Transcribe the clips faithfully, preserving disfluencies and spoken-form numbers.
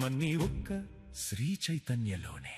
సంతోషమన్నీ ఒక్క శ్రీ చైతన్యలోనే.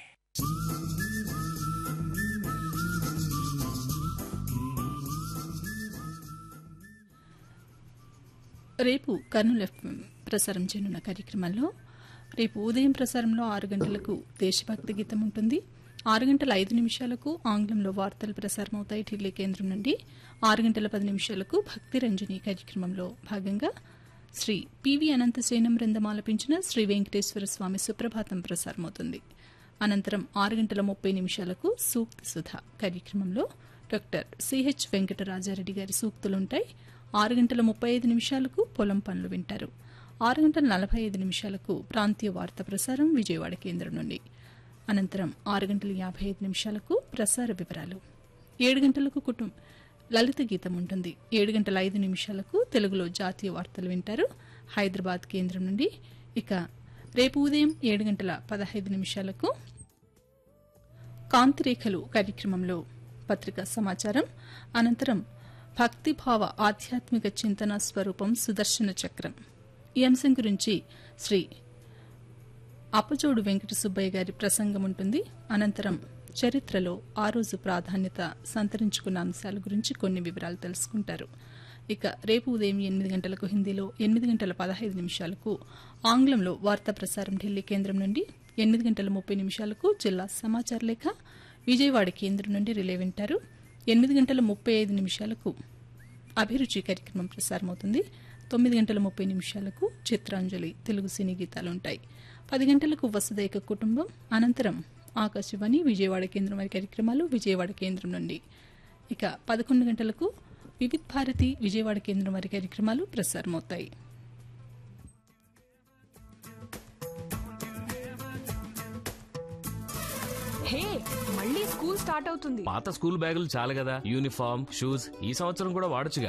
రేపు కర్నూలు ఎఫ్ఎం ప్రసారం చేయనున్న కార్యక్రమాల్లో రేపు ఉదయం ప్రసారంలో ఆరు గంటలకు దేశభక్తి గీతం ఉంటుంది. ఆరు గంటల ఐదు నిమిషాలకు ఆంగ్లంలో వార్తలు ప్రసారమవుతాయి ఢిల్లీ కేంద్రం నుండి. ఆరు గంటల పది నిమిషాలకు భక్తి రంజని కార్యక్రమంలో భాగంగా శ్రీ పివి అనంతసేనం బృందం ఆలపించిన శ్రీ వెంకటేశ్వర స్వామి సుప్రభాతం ప్రసారమవుతుంది. అనంతరం ఆరు గంటల ముప్పై నిమిషాలకు సూక్తి సుధ కార్యక్రమంలో డాక్టర్ సిహెచ్ వెంకటరాజారెడ్డి గారి సూక్తులుంటాయి. ఆరు గంటల ముప్పై ఐదు నిమిషాలకు పొలం పనులు వింటారు. ఆరు గంటల నలభై ఐదు నిమిషాలకు ప్రాంతీయ వార్తా ప్రసారం విజయవాడ కేంద్రం నుండి. అనంతరం ఆరు గంటల యాభై ఐదు నిమిషాలకు ప్రసార వివరాలు. ఏడు గంటలకు కుటుంబ లలిత గీతం ఉంటుంది. ఏడు గంటల ఐదు నిమిషాలకు తెలుగులో జాతీయ వార్తలు వింటారు హైదరాబాద్ కేంద్రం నుండి. ఇక రేపు ఉదయం ఏడు గంటల పదహైదు నిమిషాలకు కాంతిరేఖలు కార్యక్రమంలో పత్రికా సమాచారం. అనంతరం భక్తిభావ ఆధ్యాత్మిక చింతన స్వరూపం సుదర్శన చక్రం ఈ అంశం గురించి శ్రీ అప్పజోడు వెంకట సుబ్బయ్య గారి ప్రసంగం ఉంటుంది. అనంతరం చరిత్రలో ఆ రోజు ప్రాధాన్యత సంతరించుకున్న అంశాల గురించి కొన్ని వివరాలు తెలుసుకుంటారు. ఇక రేపు ఉదయం ఎనిమిది గంటలకు హిందీలో, ఎనిమిది గంటల పదహైదు నిమిషాలకు ఆంగ్లంలో వార్తా ప్రసారం ఢిల్లీ కేంద్రం నుండి, ఎనిమిది గంటల ముప్పై నిమిషాలకు జిల్లా సమాచార లేఖ విజయవాడ కేంద్రం నుండి రిలే వింటారు. ఎనిమిది గంటల ముప్పై ఐదు నిమిషాలకు అభిరుచి కార్యక్రమం ప్రసారమవుతుంది. తొమ్మిది గంటల ముప్పై నిమిషాలకు చిత్రాంజలి తెలుగు సినీ గీతాలుంటాయి. పది గంటలకు వసుదైక కుటుంబం. అనంతరం ఆకాశవాణి విజయవాడ కేంద్రం వారి కార్యక్రమాలు విజయవాడ కేంద్రం నుండి. ఇక పదకొండు గంటలకు వివిధ్ భారతి విజయవాడ కేంద్రం వారి కార్యక్రమాలు ప్రసారమవుతాయి. హే, మళ్ళీ స్కూల్ స్టార్ట్ అవుతుంది. పాత స్కూల్ బ్యాగులు చాలు కదా, యూనిఫామ్, షూస్ ఈ సంవత్సరం కూడా వాడొచ్చుగా.